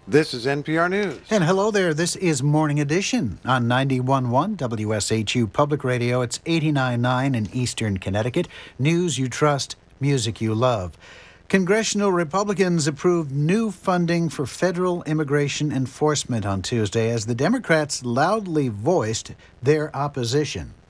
This is NPR News. And hello there, this is Morning Edition on 91.1 WSHU Public Radio. It's 89.9 in Eastern Connecticut. News you trust, music you love. Congressional Republicans approved new funding for federal immigration enforcement on Tuesday as the Democrats loudly voiced their opposition.